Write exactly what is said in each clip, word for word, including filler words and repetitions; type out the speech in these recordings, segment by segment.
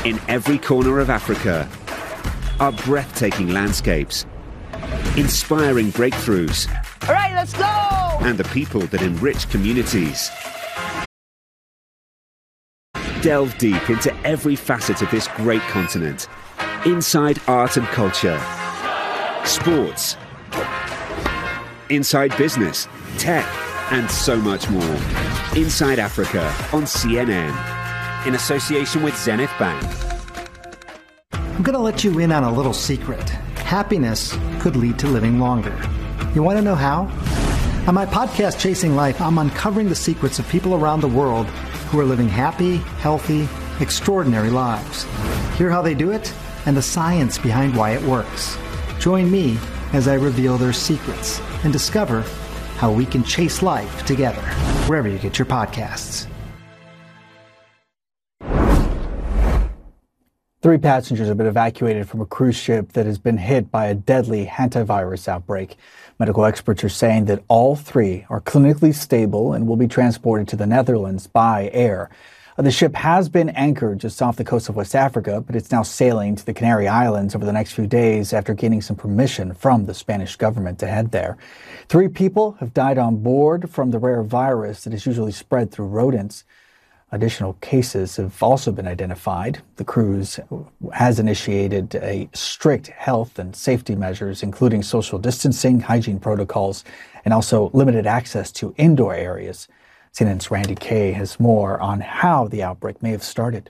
In every corner of Africa are breathtaking landscapes, inspiring breakthroughs, all right, let's go! And the people that enrich communities. Delve deep into every facet of this great continent. Inside art and culture, sports, inside business, tech, and so much more. Inside Africa on C N N, in association with Zenith Bank. I'm going to let you in on a little secret. Happiness could lead to living longer. You want to know how? On my podcast, Chasing Life, I'm uncovering the secrets of people around the world who are living happy, healthy, extraordinary lives. Hear how they do it and the science behind why it works. Join me as I reveal their secrets and discover how we can chase life together, wherever you get your podcasts. Three passengers have been evacuated from a cruise ship that has been hit by a deadly hantavirus outbreak. Medical experts are saying that all three are clinically stable and will be transported to the Netherlands by air. The ship has been anchored just off the coast of West Africa, but it's now sailing to the Canary Islands over the next few days after gaining some permission from the Spanish government to head there. Three people have died on board from the rare virus that is usually spread through rodents. Additional cases have also been identified. The cruise has initiated a strict health and safety measures, including social distancing, hygiene protocols, and also limited access to indoor areas. C N N's Randy Kay has more on how the outbreak may have started.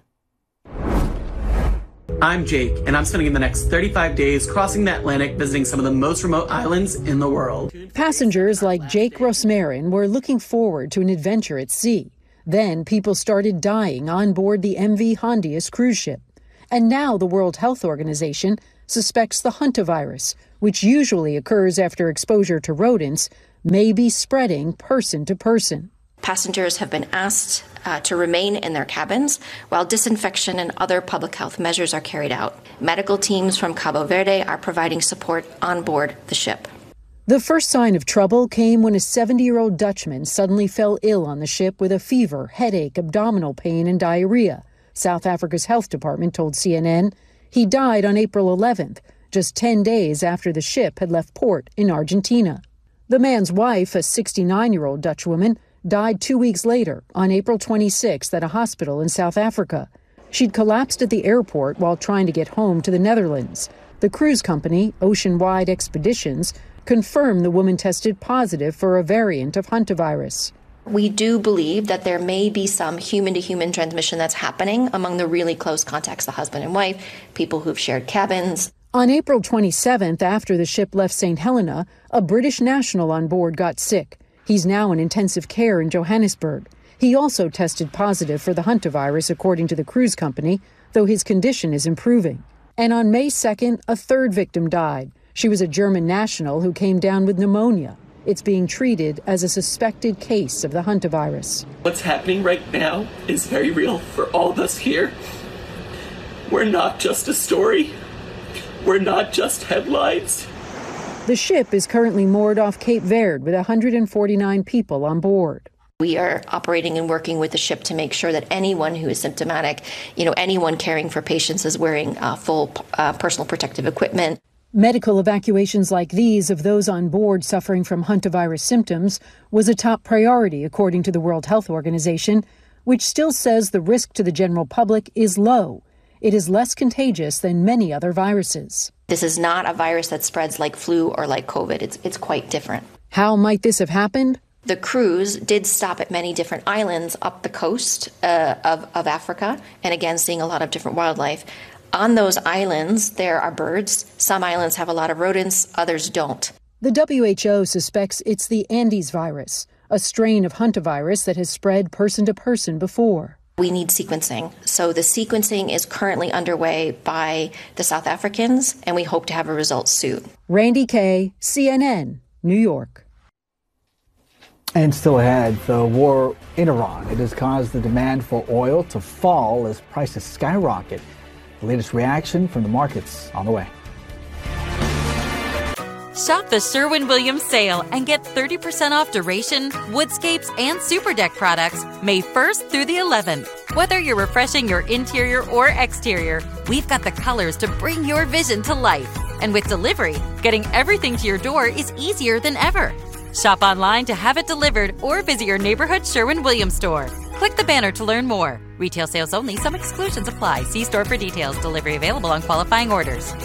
I'm Jake, and I'm spending the next thirty-five days crossing the Atlantic, visiting some of the most remote islands in the world. Passengers like Jake Rosmarin were looking forward to an adventure at sea. Then people started dying on board the M V Hondius cruise ship. And now the World Health Organization suspects the hantavirus, which usually occurs after exposure to rodents, may be spreading person to person. Passengers have been asked uh, to remain in their cabins while disinfection and other public health measures are carried out. Medical teams from Cabo Verde are providing support on board the ship. The first sign of trouble came when a seventy-year-old Dutchman suddenly fell ill on the ship with a fever, headache, abdominal pain, and diarrhea. South Africa's health department told C N N he died on April eleventh, just ten days after the ship had left port in Argentina. The man's wife, a sixty-nine-year-old Dutch woman, died two weeks later on April twenty-sixth at a hospital in South Africa. She'd collapsed at the airport while trying to get home to the Netherlands. The cruise company, Oceanwide Expeditions, confirmed the woman tested positive for a variant of hantavirus. We do believe that there may be some human-to-human transmission that's happening among the really close contacts, the husband and wife, people who've shared cabins. On April twenty-seventh, after the ship left Saint Helena, a British national on board got sick. He's now in intensive care in Johannesburg. He also tested positive for the hantavirus, according to the cruise company, though his condition is improving. And on May second, a third victim died. She was a German national who came down with pneumonia. It's being treated as a suspected case of the hantavirus. What's happening right now is very real for all of us here. We're not just a story. We're not just headlines. The ship is currently moored off Cape Verde with one hundred forty-nine people on board. We are operating and working with the ship to make sure that anyone who is symptomatic, you know, anyone caring for patients is wearing uh, full uh, personal protective equipment. Medical evacuations like these of those on board suffering from hantavirus symptoms was a top priority, according to the World Health Organization, which still says the risk to the general public is low. It is less contagious than many other viruses. This is not a virus that spreads like flu or like COVID. It's, it's quite different. How might this have happened? The cruise did stop at many different islands up the coast uh, of, of Africa, and again, seeing a lot of different wildlife. On those islands, there are birds. Some islands have a lot of rodents, others don't. The W H O suspects it's the Andes virus, a strain of hantavirus that has spread person to person before. We need sequencing. So the sequencing is currently underway by the South Africans, and we hope to have a result soon. Randy Kay, C N N, New York. And still ahead, the war in Iran. It has caused the demand for oil to fall as prices skyrocket. The latest reaction from the markets on the way. Shop the Sherwin-Williams sale and get thirty percent off Duration, Woodscapes, and Superdeck products May first through the eleventh. Whether you're refreshing your interior or exterior, we've got the colors to bring your vision to life. And with delivery, getting everything to your door is easier than ever. Shop online to have it delivered or visit your neighborhood Sherwin-Williams store. Click the banner to learn more. Retail sales only. Some exclusions apply. See store for details. Delivery available on qualifying orders.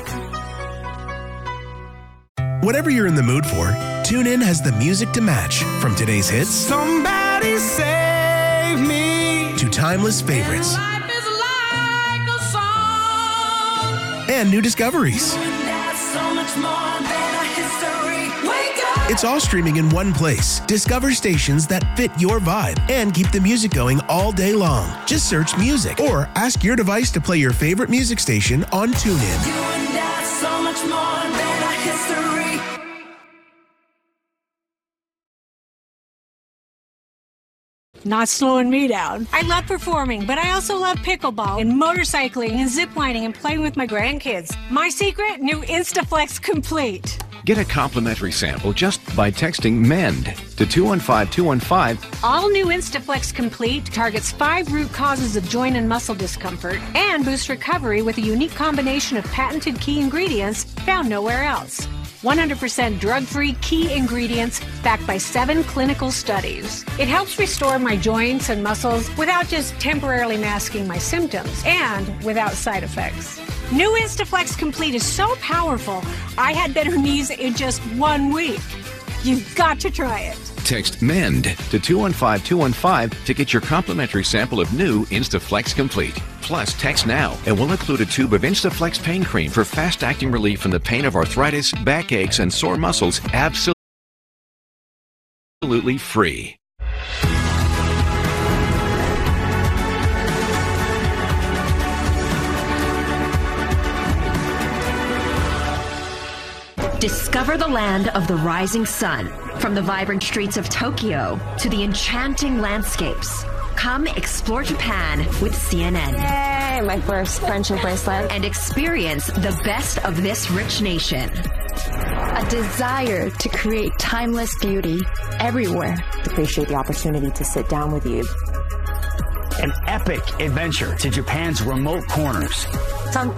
Whatever you're in the mood for, TuneIn has the music to match. From today's hits, Somebody Save Me, to timeless favorites, Life is like a song. and new discoveries. That's so much more than a history. Wake up. It's all streaming in one place. Discover stations that fit your vibe and keep the music going all day long. Just search music or ask your device to play your favorite music station on TuneIn. You and I, so much more than a history. Not slowing me down. I love performing, but I also love pickleball and motorcycling and ziplining and playing with my grandkids. My secret? New Instaflex Complete. Get a complimentary sample just by texting MEND to two one five two one five. All new Instaflex Complete targets five root causes of joint and muscle discomfort and boosts recovery with a unique combination of patented key ingredients found nowhere else. one hundred percent drug-free key ingredients backed by seven clinical studies. It helps restore my joints and muscles without just temporarily masking my symptoms and without side effects. New Instaflex Complete is so powerful, I had better knees in just one week. You've got to try it. Text MEND to two one five two one five to get your complimentary sample of new Instaflex Complete. Plus, text now and we'll include a tube of Instaflex pain cream for fast-acting relief from the pain of arthritis, backaches, and sore muscles absolutely free. Discover the land of the rising sun. From the vibrant streets of Tokyo to the enchanting landscapes. Come explore Japan with C N N. Yay, my first friendship bracelet. And experience the best of this rich nation. A desire to create timeless beauty everywhere. Appreciate the opportunity to sit down with you. An epic adventure to Japan's remote corners. Sampai